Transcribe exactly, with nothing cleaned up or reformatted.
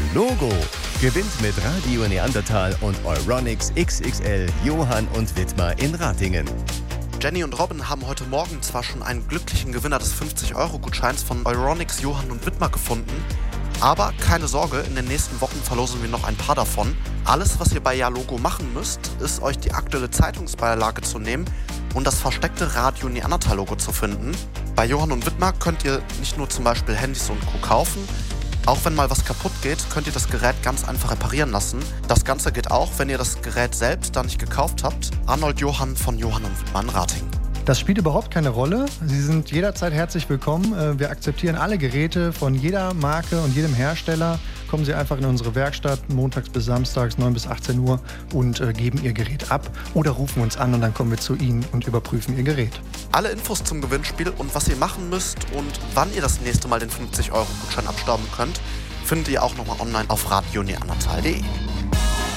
Logo. Gewinnt mit Radio Neandertal und Euronics X X L Johann und Wittmar in Ratingen. Jenny und Robin haben heute Morgen zwar schon einen glücklichen Gewinner des fünfzig-Euro-Gutscheins von Euronics Johann und Wittmar gefunden, aber keine Sorge, in den nächsten Wochen verlosen wir noch ein paar davon. Alles, was ihr bei Ja Logo machen müsst, ist euch die aktuelle Zeitungsbeilage zu nehmen und das versteckte Radio Neandertal Logo zu finden. Bei Johann und Wittmar könnt ihr nicht nur zum Beispiel Handys und Co. kaufen, auch wenn mal was kaputt geht, könnt ihr das Gerät ganz einfach reparieren lassen. Das Ganze geht auch, wenn ihr das Gerät selbst da nicht gekauft habt. Arnold Johann von Johann und Wittmar in Ratingen. Das spielt überhaupt keine Rolle. Sie sind jederzeit herzlich willkommen. Wir akzeptieren alle Geräte von jeder Marke und jedem Hersteller. Kommen Sie einfach in unsere Werkstatt montags bis samstags neun bis achtzehn Uhr und äh, geben Ihr Gerät ab oder rufen uns an und dann kommen wir zu Ihnen und überprüfen Ihr Gerät. Alle Infos zum Gewinnspiel und was ihr machen müsst und wann ihr das nächste Mal den fünfzig-Euro-Gutschein abstauben könnt, findet ihr auch nochmal online auf radio neandertal punkt de.